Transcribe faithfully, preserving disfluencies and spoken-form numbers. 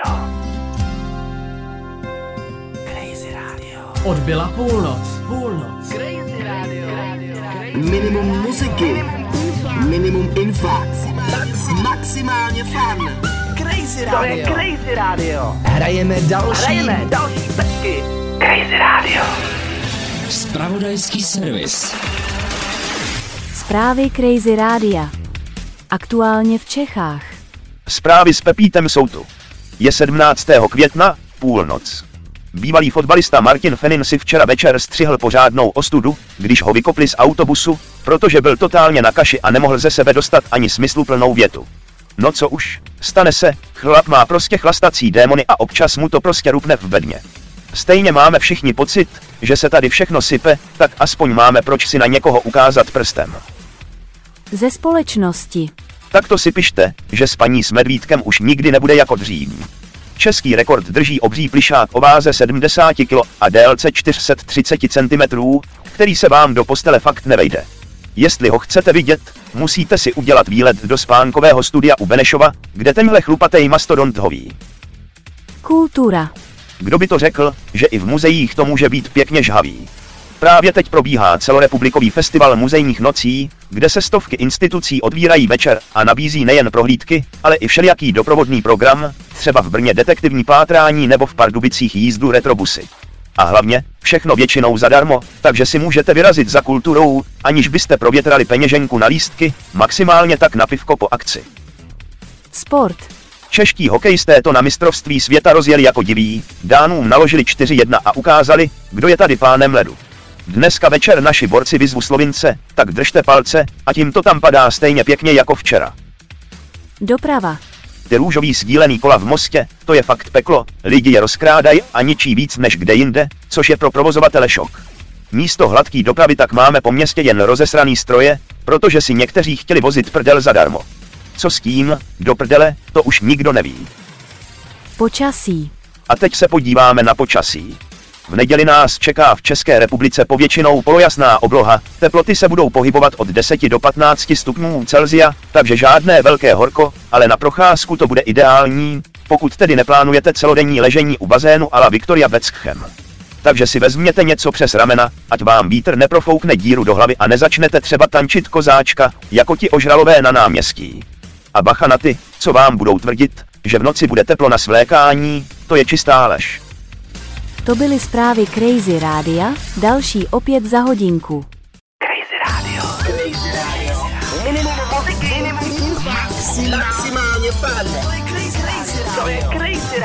Radio. Crazy Radio. Odbyla půlnoc. Půlnoc. Crazy Radio. Minimum muziky. Minimum info. Maximálně fun. Crazy Radio. To je Crazy Radio. Hrajeme další. Hrajeme další pecky. Crazy Radio. Zpravodajský servis. Zprávy Crazy Rádia. Aktuálně v Čechách. Zprávy s Pepítem jsou tu. Je sedmnáctého května, půlnoc. Bývalý fotbalista Martin Fenin si včera večer střihl pořádnou ostudu, když ho vykopli z autobusu, protože byl totálně na kaši a nemohl ze sebe dostat ani smysluplnou větu. No co už, stane se, chlap má prostě chlastací démony a občas mu to prostě rupne v bedně. Stejně máme všichni pocit, že se tady všechno sype, tak aspoň máme proč si na někoho ukázat prstem. Ze společnosti. Tak to si pište, že s paní Smedvídkem už nikdy nebude jako dřív. Český rekord drží obří plišák o váze sedmdesát kilogramů a délce čtyři sta třicet centimetrů, který se vám do postele fakt nevejde. Jestli ho chcete vidět, musíte si udělat výlet do spánkového studia u Benešova, kde tenhle chlupatej mastodont hoví. Kultura. Kdo by to řekl, že i v muzeích to může být pěkně žhavý. Právě teď probíhá celorepublikový festival muzejních nocí, kde se stovky institucí otvírají večer a nabízí nejen prohlídky, ale i všelijaký doprovodný program, třeba v Brně detektivní pátrání nebo v Pardubicích jízdu retrobusy. A hlavně, všechno většinou zadarmo, takže si můžete vyrazit za kulturou, aniž byste provětrali peněženku na lístky, maximálně tak na pivko po akci. Sport. Čeští hokejisté to na mistrovství světa rozjeli jako diví, Dánům naložili čtyři jedna a ukázali, kdo je tady pánem ledu. Dneska večer naši borci vyzvu Slovince, tak držte palce, a tím to tam padá stejně pěkně jako včera. Doprava. Ty růžový sdílený kola v Mostě, to je fakt peklo, lidi je rozkrádají a ničí víc než kde jinde, což je pro provozovatele šok. Místo hladký dopravy tak máme po městě jen rozesraný stroje, protože si někteří chtěli vozit prdel zadarmo. Co s tím, do prdele, to už nikdo neví. Počasí. A teď se podíváme na počasí. V neděli nás čeká v České republice povětšinou polojasná obloha, teploty se budou pohybovat od deseti do patnácti stupňů Celsia, takže žádné velké horko, ale na procházku to bude ideální, pokud tedy neplánujete celodenní ležení u bazénu a la Victoria Beckhem. Takže si vezměte něco přes ramena, ať vám vítr neprofoukne díru do hlavy a nezačnete třeba tančit kozáčka, jako ti ožralové na náměstí. A bacha na ty, co vám budou tvrdit, že v noci bude teplo na svlékání, to je čistá lež. To byly zprávy Crazy Rádia, další opět za hodinku. Crazy Radio. Crazy Radio. Minimum muziky. Minimum info. Maximálně fun. To je Crazy Radio.